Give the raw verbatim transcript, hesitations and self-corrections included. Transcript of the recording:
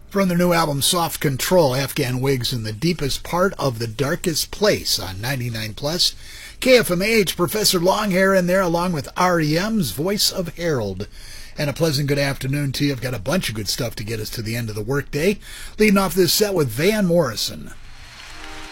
From their new album, Soft Control, Afghan Wigs in the Deepest Part of the Darkest Place on ninety-nine plus. K F M H, Professor Longhair in there, along with R E M's Voice of Harold. And a pleasant good afternoon to you. I've got a bunch of good stuff to get us to the end of the workday. Leading off this set with Van Morrison.